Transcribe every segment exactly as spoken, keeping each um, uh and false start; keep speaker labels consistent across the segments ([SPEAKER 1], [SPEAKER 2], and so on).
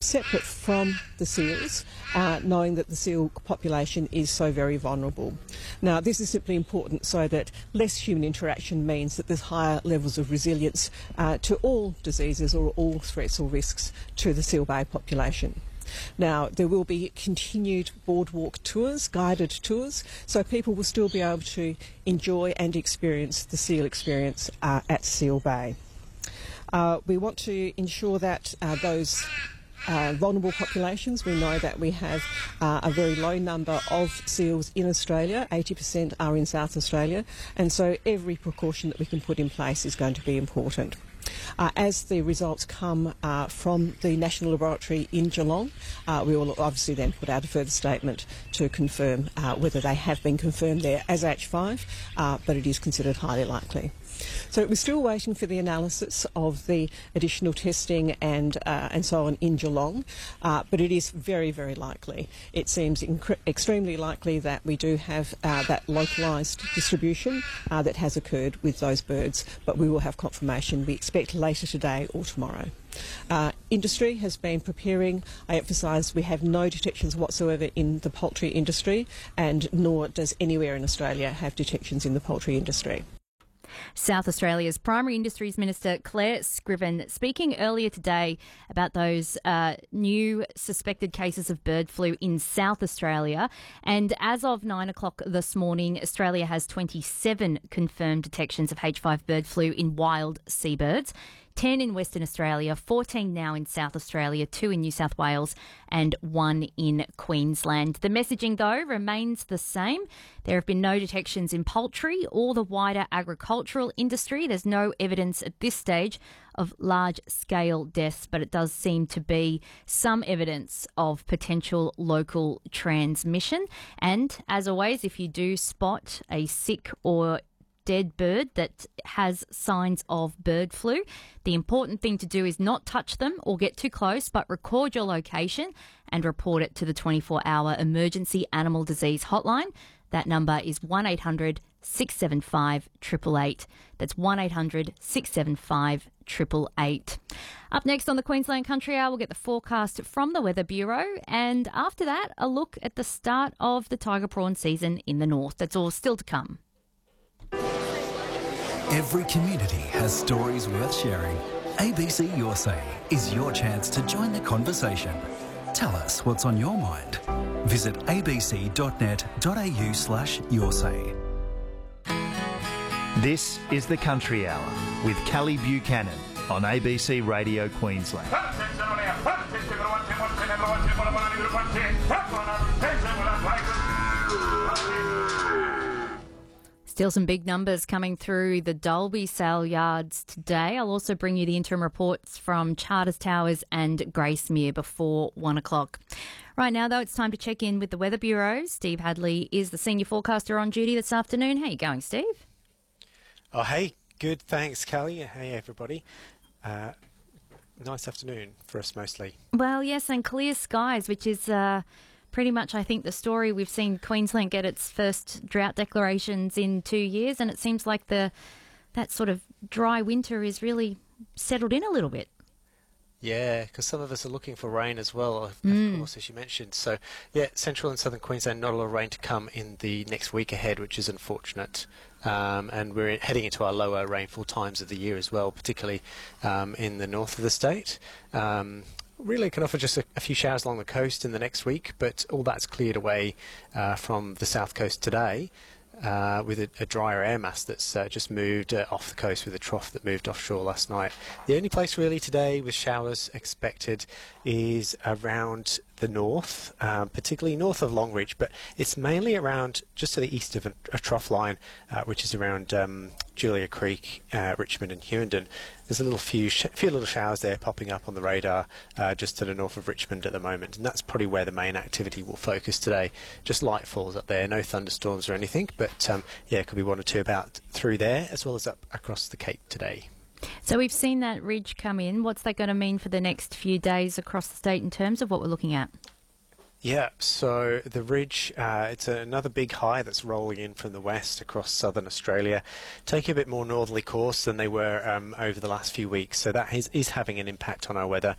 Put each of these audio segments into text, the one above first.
[SPEAKER 1] separate from the seals, uh, knowing that the seal population is so very vulnerable. Now, this is simply important so that less human interaction means that there's higher levels of resilience uh, to all diseases or all threats or risks to the Seal Bay population. Now, there will be continued boardwalk tours, guided tours, so people will still be able to enjoy and experience the seal experience uh, at Seal Bay. Uh, we want to ensure that uh, those uh, vulnerable populations, we know that we have uh, a very low number of seals in Australia, eighty percent are in South Australia, and so every precaution that we can put in place is going to be important. Uh, as the results come uh, from the National Laboratory in Geelong, uh, we will obviously then put out a further statement to confirm uh, whether they have been confirmed there as H five, uh, but it is considered highly likely. So we're still waiting for the analysis of the additional testing and uh, and so on in Geelong, uh, but it is very, very likely. It seems extremely likely that we do have uh, that localised distribution uh, that has occurred with those birds, but we will have confirmation, we expect, later today or tomorrow. Uh, industry has been preparing. I emphasise we have no detections whatsoever in the poultry industry, and nor does anywhere in Australia have detections in the poultry industry.
[SPEAKER 2] South Australia's Primary Industries Minister Claire Scriven speaking earlier today about those uh, new suspected cases of bird flu in South Australia. And as of nine o'clock this morning, Australia has twenty-seven confirmed detections of H five bird flu in wild seabirds. ten in Western Australia, fourteen now in South Australia, two in New South Wales and one in Queensland. The messaging, though, remains the same. There have been no detections in poultry or the wider agricultural industry. There's no evidence at this stage of large-scale deaths, but it does seem to be some evidence of potential local transmission. And, as always, if you do spot a sick or dead bird that has signs of bird flu, the important thing to do is not touch them or get too close, but record your location and report it to the twenty-four hour Emergency Animal Disease Hotline. That number is one eight hundred six seven five eight eight eight. That's one eight hundred six seven five eight eight eight. Up next on the Queensland Country Hour, we'll get the forecast from the Weather Bureau, and after that, a look at the start of the tiger prawn season in the north. That's all still to come.
[SPEAKER 3] Every community has stories worth sharing. A B C Your Say is your chance to join the conversation. Tell us what's on your mind. Visit abc.net.au slash your say.
[SPEAKER 4] This is the Country Hour with Callie Buchanan on A B C Radio Queensland.
[SPEAKER 2] Still some big numbers coming through the Dalby sale yards today. I'll also bring you the interim reports from Charters Towers and Gracemere before one o'clock. Right now, though, it's time to check in with the Weather Bureau. Steve Hadley is the senior forecaster on duty this afternoon. How are you going, Steve?
[SPEAKER 5] Oh, hey. Good. Thanks, Callie. Hey, everybody. Uh, nice afternoon for us mostly.
[SPEAKER 2] Well, yes, and clear skies, which is Uh, pretty much, I think, the story. We've seen Queensland get its first drought declarations in two years, and it seems like the that sort of dry winter is really settled in a little bit.
[SPEAKER 5] Yeah, because some of us are looking for rain as well, of,
[SPEAKER 2] Mm.
[SPEAKER 5] of course, as you mentioned. So, yeah, central and southern Queensland, not a lot of rain to come in the next week ahead, which is unfortunate. Um, and we're heading into our lower rainfall times of the year as well, particularly um, in the north of the state. Um, Really can offer just a, a few showers along the coast in the next week, but all that's cleared away uh, from the south coast today uh, with a, a drier air mass that's uh, just moved uh, off the coast with a trough that moved offshore last night. The only place really today with showers expected is around the north, um, particularly north of Longreach, but it's mainly around just to the east of a, a trough line, uh, which is around um, Julia Creek, uh, Richmond and Hughenden. There's a little few, sh few little showers there popping up on the radar uh, just to the north of Richmond at the moment, and that's probably where the main activity will focus today. Just light falls up there, no thunderstorms or anything, but um, yeah, it could be one or two about through there, as well as up across the Cape today.
[SPEAKER 2] So we've seen that ridge come in. What's that going to mean for the next few days across the state in terms of what we're looking at?
[SPEAKER 5] Yeah, so the ridge, uh, it's another big high that's rolling in from the west across southern Australia, taking a bit more northerly course than they were um, over the last few weeks. So that is, is having an impact on our weather.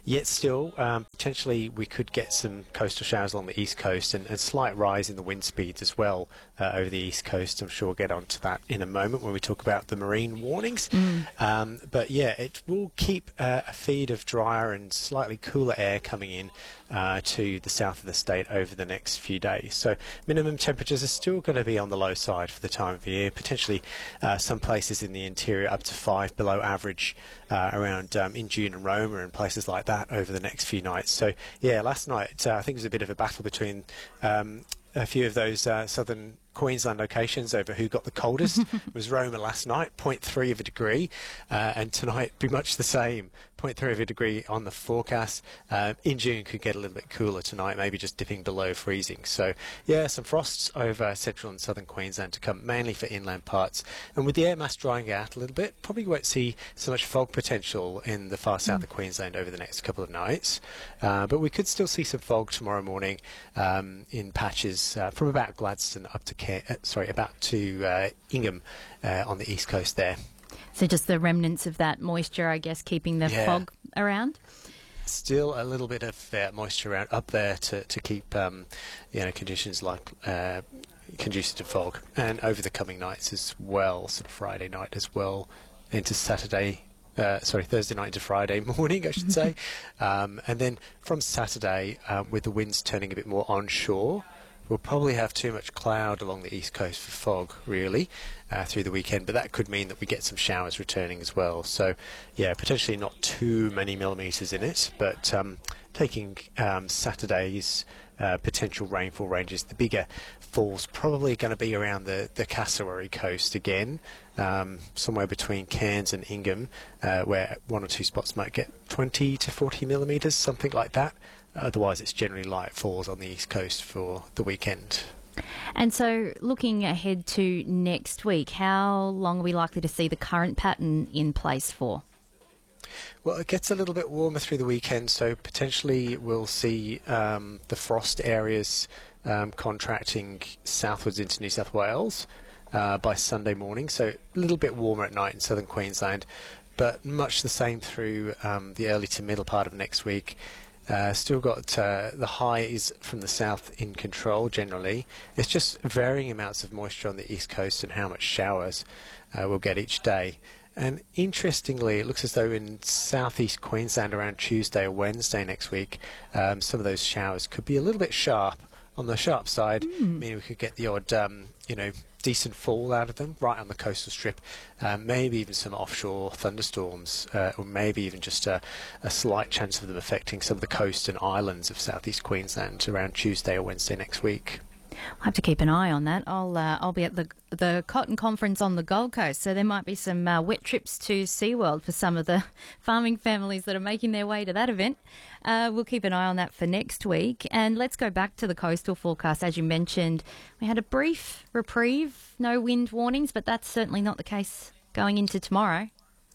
[SPEAKER 5] Yet still, um, potentially we could get some coastal showers along the east coast and a slight rise in the wind speeds as well uh, over the east coast. I'm sure we'll get onto that in a moment when we talk about the marine warnings. Mm. Um, but yeah, it will keep uh, a feed of drier and slightly cooler air coming in uh, to the south of the state over the next few days. So minimum temperatures are still going to be on the low side for the time of year, potentially uh, some places in the interior up to five below average uh, around um, in June and Roma and places like that over the next few nights. So yeah, last night uh, I think it was a bit of a battle between um, a few of those uh, southern Queensland locations over who got the coldest. It was Roma last night, zero point three of a degree, uh, and tonight be much the same, zero point three of a degree on the forecast. Uh, in June could get a little bit cooler tonight, maybe just dipping below freezing. So yeah, some frosts over central and southern Queensland to come, mainly for inland parts. And with the air mass drying out a little bit, probably won't see so much fog potential in the far south mm. of Queensland over the next couple of nights. Uh, but we could still see some fog tomorrow morning um, in patches uh, from about Gladstone up to Care, uh, sorry, about to uh, Ingham uh, on the east coast there.
[SPEAKER 2] So just the remnants of that moisture, I guess, keeping the
[SPEAKER 5] yeah.
[SPEAKER 2] fog around?
[SPEAKER 5] Still a little bit of uh, moisture around up there to, to keep um, you know, conditions like uh, conducive to fog. And over the coming nights as well, sort of Friday night as well, into Saturday, uh, sorry, Thursday night into Friday morning, I should say. um, and then from Saturday, uh, with the winds turning a bit more onshore, we'll probably have too much cloud along the east coast for fog, really, uh, through the weekend. But that could mean that we get some showers returning as well. So, yeah, potentially not too many millimetres in it. But um, taking um, Saturday's uh, potential rainfall ranges, the bigger falls probably going to be around the, the Cassowary coast again, um, somewhere between Cairns and Ingham, uh, where one or two spots might get twenty to forty millimetres, something like that. Otherwise, it's generally light falls on the east coast for the weekend.
[SPEAKER 2] And so looking ahead to next week, how long are we likely to see the current pattern in place for?
[SPEAKER 5] Well, it gets a little bit warmer through the weekend, so potentially we'll see um, the frost areas um, contracting southwards into New South Wales uh, by Sunday morning, so a little bit warmer at night in southern Queensland, but much the same through um, the early to middle part of next week. Uh, still got uh, the highs from the south in control generally. It's just varying amounts of moisture on the east coast and how much showers uh, we'll get each day. And interestingly, it looks as though in southeast Queensland around Tuesday or Wednesday next week, um, some of those showers could be a little bit sharp. On the sharp side, mm. meaning we could get the odd, um, you know, decent fall out of them right on the coastal strip, um, maybe even some offshore thunderstorms, uh, or maybe even just a, a slight chance of them affecting some of the coast and islands of southeast Queensland around Tuesday or Wednesday next week.
[SPEAKER 2] I'll have to keep an eye on that. I'll uh, I'll be at the the Cotton Conference on the Gold Coast, so there might be some uh, wet trips to SeaWorld for some of the farming families that are making their way to that event. Uh, we'll keep an eye on that for next week. And let's go back to the coastal forecast. As you mentioned, we had a brief reprieve, no wind warnings, but that's certainly not the case going into tomorrow.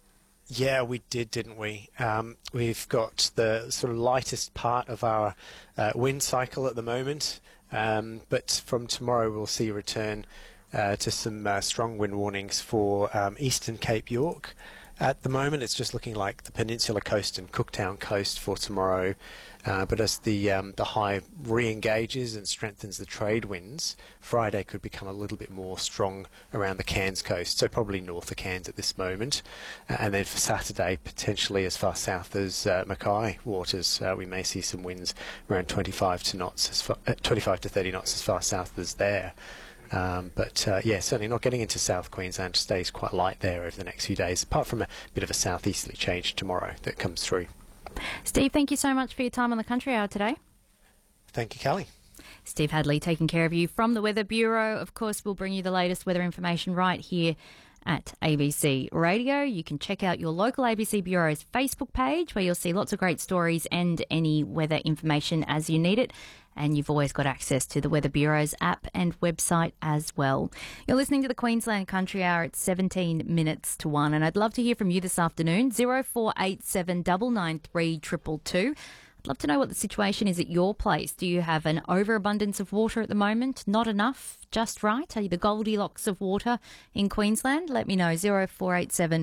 [SPEAKER 5] Yeah, we did, didn't we? Um, we've got the sort of lightest part of our uh, wind cycle at the moment. Um, but from tomorrow we'll see a return uh, to some uh, strong wind warnings for um, eastern Cape York. At the moment it's just looking like the Peninsula Coast and Cooktown Coast for tomorrow, uh, but as the um, the high re-engages and strengthens the trade winds, Friday could become a little bit more strong around the Cairns coast, so probably north of Cairns at this moment. Uh, and then for Saturday, potentially as far south as uh, Mackay waters, uh, we may see some winds around twenty-five to knots, as far, uh, twenty-five to thirty knots as far south as there. Um, but uh, yeah, certainly not getting into South Queensland. Stays quite light there over the next few days, apart from a bit of a southeasterly change tomorrow that comes through.
[SPEAKER 2] Steve, thank you so much for your time on the Country Hour today.
[SPEAKER 5] Thank you, Callie.
[SPEAKER 2] Steve Hadley taking care of you from the Weather Bureau. Of course, we'll bring you the latest weather information right here at A B C Radio. You can check out your local A B C Bureau's Facebook page, where you'll see lots of great stories and any weather information as you need it. And you've always got access to the Weather Bureau's app and website as well. You're listening to the Queensland Country Hour at seventeen minutes to one, and I'd love to hear from you this afternoon. zero four eight seven nine nine three two two two. I'd love to know what the situation is at your place. Do you have an overabundance of water at the moment? Not enough? Just right? Are you the Goldilocks of water in Queensland? Let me know. zero four eight seven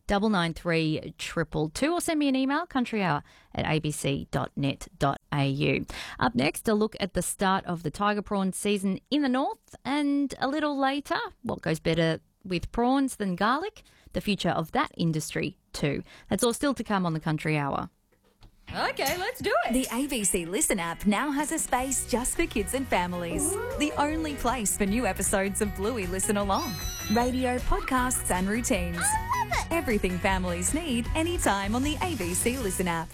[SPEAKER 2] double nine three triple two, or send me an email, countryhour at a b c dot net dot a u. Up next, a look at the start of the tiger prawn season in the north, and a little later, what goes better with prawns than garlic? The future of that industry too. That's all still to come on the Country Hour.
[SPEAKER 6] Okay, let's do it.
[SPEAKER 7] The A B C Listen app now has a space just for kids and families. The only place for new episodes of Bluey Listen Along. Radio, podcasts and routines.
[SPEAKER 6] I love it.
[SPEAKER 7] Everything families need anytime on the A B C Listen app.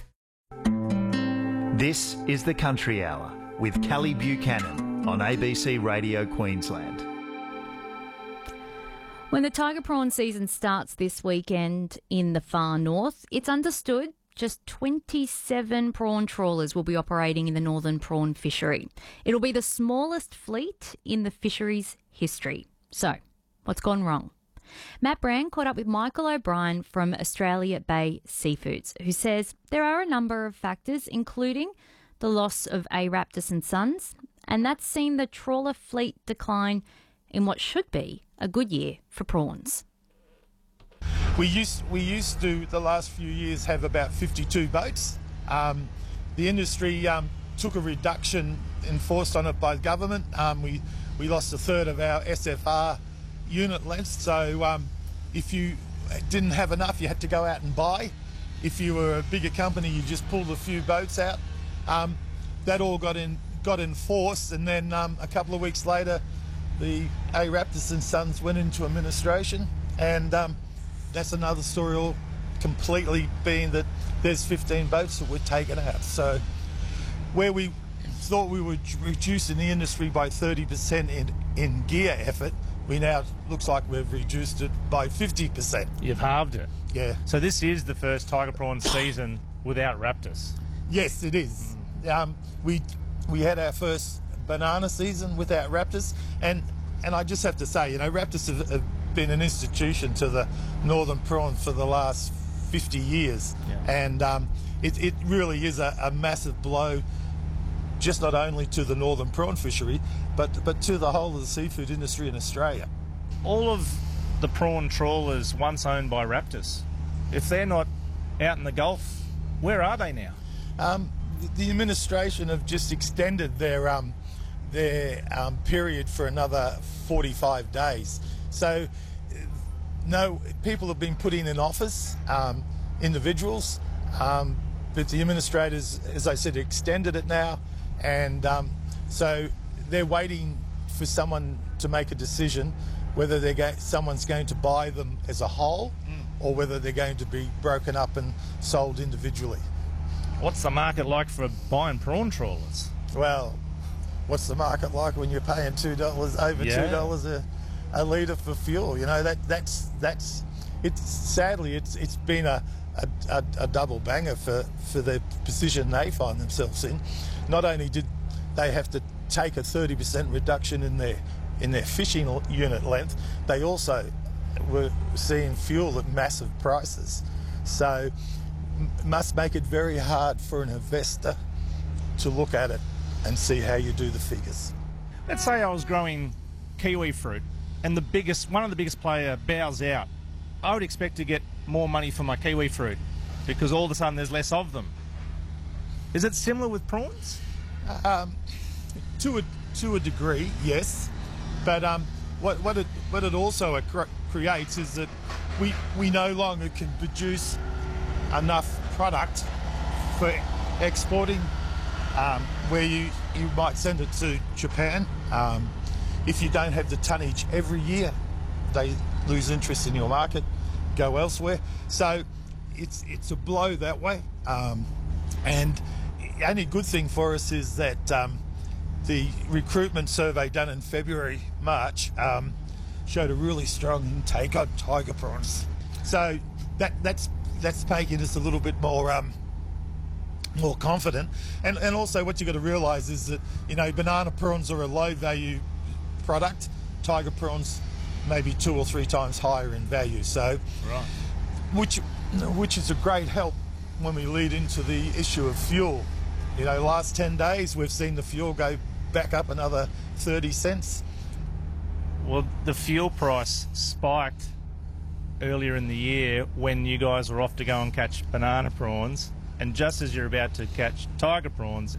[SPEAKER 4] This is the Country Hour with Callie Buchanan on A B C Radio Queensland.
[SPEAKER 2] When the tiger prawn season starts this weekend in the far north, it's understood just twenty-seven prawn trawlers will be operating in the northern prawn fishery. It'll be the smallest fleet in the fishery's history. So, what's gone wrong? Matt Brand caught up with Michael O'Brien from Australia Bay Seafoods, who says there are a number of factors, including the loss of A. Raptis and Sons, and that's seen the trawler fleet decline in what should be a good year for prawns.
[SPEAKER 8] We used we used to the last few years have about fifty-two boats. Um, the industry um, took a reduction enforced on it by the government. Um, we we lost a third of our S F R unit length. So um, if you didn't have enough, you had to go out and buy. If you were a bigger company, you just pulled a few boats out. Um, that all got in got enforced, and then um, a couple of weeks later, the A. Raptis and Sons went into administration, and um, that's another story, all completely being that there's fifteen boats that were taken out. So where we thought we were reducing the industry by thirty percent in, in gear effort, we now looks like we've reduced it by fifty percent.
[SPEAKER 9] You've halved it.
[SPEAKER 8] Yeah.
[SPEAKER 9] So this is the first tiger prawn season without Raptis.
[SPEAKER 8] Yes, it is. Mm. Um, we we had our first banana season without Raptis, and and I just have to say, you know, Raptis have, have been an institution to the northern prawn for the last fifty years, yeah. and um, it, it really is a, a massive blow, just not only to the northern prawn fishery, but but to the whole of the seafood industry in Australia.
[SPEAKER 9] All of the prawn trawlers once owned by Raptis, if they're not out in the Gulf, where are they now?
[SPEAKER 8] Um, the, the administration have just extended their um, their um, period for another forty-five days. So, no, people have been putting in offers, um, individuals, um, but the administrators, as I said, extended it now, and um, so they're waiting for someone to make a decision whether they're go- someone's going to buy them as a whole, mm. or whether they're going to be broken up and sold individually.
[SPEAKER 9] What's the market like for buying prawn trawlers?
[SPEAKER 8] Well, what's the market like when you're paying two dollars over
[SPEAKER 9] yeah.
[SPEAKER 8] two dollars a a litre for fuel? You know, that that's that's it's sadly it's it's been a a, a, a double banger for for the position they find themselves in. Not only did they have to take a thirty percent reduction in their in their fishing unit length, they also were seeing fuel at massive prices. So m- must make it very hard for an investor to look at it and see how you do the figures.
[SPEAKER 9] Let's say I was growing kiwi fruit and the biggest, one of the biggest player bows out. I would expect to get more money for my kiwi fruit because all of a sudden there's less of them. Is it similar with prawns?
[SPEAKER 8] Um, to a to a degree, yes. But um, what what it what it also creates is that we we no longer can produce enough product for exporting. Um, where you, you might send it to Japan. Um, if you don't have the tonnage every year, they lose interest in your market, go elsewhere. So it's it's a blow that way. Um, and the only good thing for us is that um, the recruitment survey done in February, March, um, showed a really strong intake on tiger prawns. So that that's that's making us a little bit more um, more confident. And and also what you've got to realise is that, you know, banana prawns are a low value product. Tiger prawns maybe two or three times higher in value. So,
[SPEAKER 9] right.
[SPEAKER 8] which which is a great help when we lead into the issue of fuel. You know, last ten days we've seen the fuel go back up another thirty cents.
[SPEAKER 9] Well, the fuel price spiked earlier in the year when you guys were off to go and catch banana prawns, and just as you're about to catch tiger prawns,